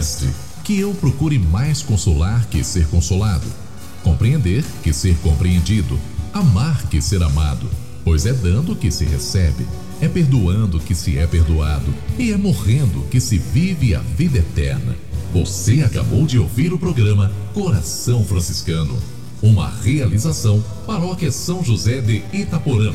mestre, que eu procure mais consolar que ser consolado, compreender que ser compreendido, amar que ser amado, pois é dando que se recebe, é perdoando que se é perdoado e é morrendo que se vive a vida eterna. Você acabou de ouvir o programa Coração Franciscano, uma realização Paróquia São José de Itaporã,